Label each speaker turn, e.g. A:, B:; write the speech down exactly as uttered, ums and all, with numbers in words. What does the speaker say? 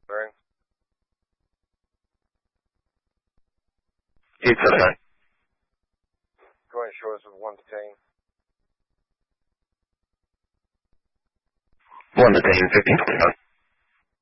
A: Bearing.
B: It's okay.
A: Going shores with one to ten.
B: One to ten, fifteen, twenty-nine.